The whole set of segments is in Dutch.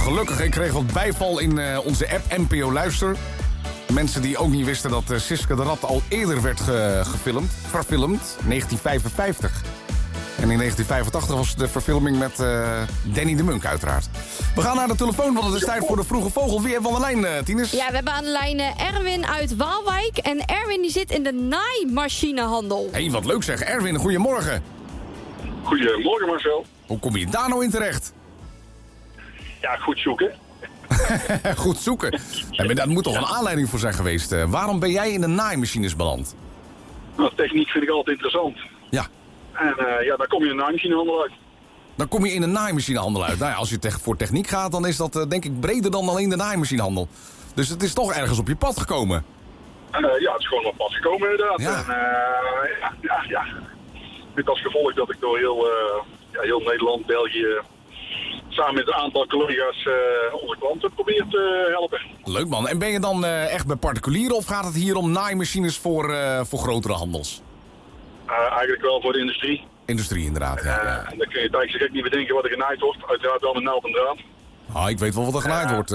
gelukkig, ik kreeg wat bijval in onze app NPO Luister. Mensen die ook niet wisten dat Siska de Rat al eerder werd verfilmd, 1955. En in 1985 was de verfilming met Danny de Munk uiteraard. We gaan naar de telefoon, want het is tijd voor de vroege vogel. Wie hebben we aan de lijn, Tinus? Ja, we hebben aan de lijn Erwin uit Waalwijk. En Erwin die zit in de naaimachinehandel. Hé, wat leuk zeg. Erwin, goedemorgen. Goedemorgen Marcel. Hoe kom je daar nou in terecht? Ja, goed zoeken. Goed zoeken. Ja, maar daar moet toch een aanleiding voor zijn geweest. Waarom ben jij in de naaimachines beland? Nou, techniek vind ik altijd interessant. Ja. En dan kom je in een naaimachinehandel uit. Dan kom je in een naaimachinehandel uit. Nou ja, als je voor techniek gaat, dan is dat denk ik breder dan alleen de naaimachinehandel. Dus het is toch ergens op je pad gekomen. Ja, het is gewoon op pad gekomen inderdaad. Ja. En ja. Met als gevolg dat ik door heel Nederland, België, samen met een aantal collega's onze klanten probeer te helpen. Leuk man. En ben je dan echt bij particulieren of gaat het hier om naaimachines voor grotere handels? Eigenlijk wel voor de industrie. Industrie inderdaad, ja. En dan kun je eigenlijk zo gek niet bedenken wat er genaaid wordt. Uiteraard wel met naald en draad. Ah, ik weet wel wat er genaaid wordt.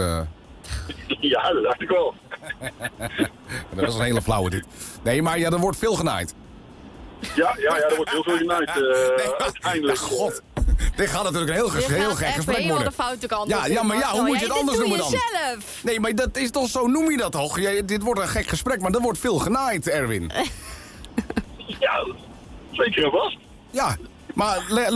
Ja, dat dacht ik wel. Dat was een hele flauwe dit. Nee, maar ja, er wordt veel genaaid. Ja, er wordt heel veel genaaid. Uiteindelijk. God. Dit gaat natuurlijk een heel gek gesprek worden. De foute kant ja, maar ja, hoe moet je het anders noemen dan? Zelf. Nee, maar dat is toch zo, noem je dat toch? Dit wordt een gek gesprek, maar er wordt veel genaaid, Erwin. Ja, zeker en vast. Ja, maar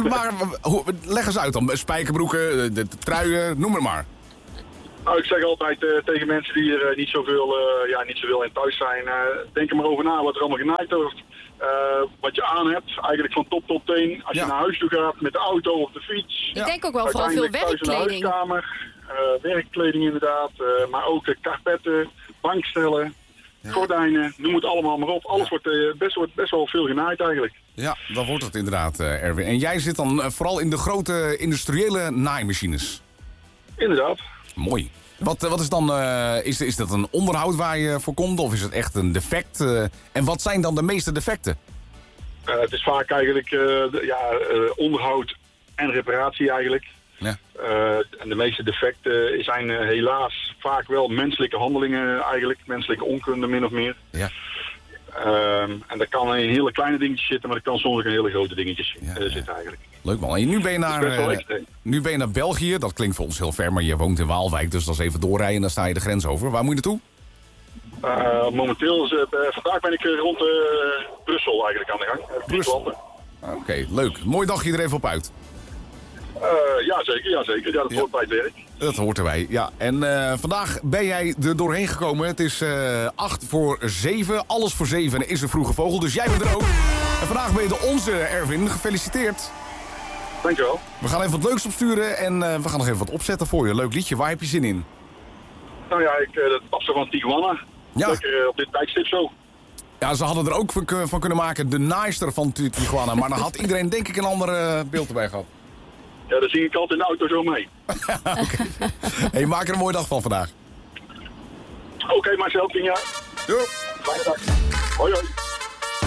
leg eens uit dan. Spijkerbroeken, de truien, noem het maar. Nou, ik zeg altijd tegen mensen die er niet zoveel in thuis zijn, denk er maar over na wat er allemaal genaaid wordt. Wat je aan hebt, eigenlijk van top tot teen. Als je naar huis toe gaat met de auto of de fiets. Ik denk ook wel vooral veel werkkleding. Thuis in de huiskamer, werkkleding inderdaad. Maar ook karpetten, bankstellen, gordijnen, noem het allemaal maar op. Alles wordt best wel veel genaaid eigenlijk. Ja, dat wordt het inderdaad, Erwin. En jij zit dan vooral in de grote industriële naaimachines? Inderdaad. Mooi. Wat is dan, is dat een onderhoud waar je voor komt of is het echt een defect? En wat zijn dan de meeste defecten? Het is vaak eigenlijk onderhoud en reparatie eigenlijk. Ja. En de meeste defecten zijn helaas vaak wel menselijke handelingen eigenlijk. Menselijke onkunde min of meer. Ja. En dat kan in hele kleine dingetjes zitten, maar dat kan soms ook in hele grote dingetjes zitten eigenlijk. Leuk man. En nu ben je naar België. Dat klinkt voor ons heel ver, maar je woont in Waalwijk. Dus dat is even doorrijden en dan sta je de grens over. Waar moet je naartoe? Momenteel, vandaag ben ik rond Brussel eigenlijk aan de gang. Brussel. Oké, leuk. Mooi dagje er even op uit. Jazeker. Ja, dat hoort bij het werk. Dat hoort erbij, ja. En vandaag ben jij er doorheen gekomen. Het is 6:08. Alles voor 7 en is een vroege vogel. Dus jij bent er ook. En vandaag ben je de onze, Erwin. Gefeliciteerd. Dankjewel. We gaan even wat leuks opsturen en we gaan nog even wat opzetten voor je. Leuk liedje. Waar heb je zin in? Nou ja, dat past van Tijuana. Ja. Lekker op dit tijdstip zo. Ja, ze hadden er ook van kunnen maken. De naaister van Tijuana. Maar dan had iedereen denk ik een ander beeld erbij gehad. Ja, dat zie ik altijd in de auto zo mee. Okay. Hey, maak er een mooie dag van vandaag. Oké, Marcel, 10 jaar. Doei. Fijne dag. Hoi, hoi.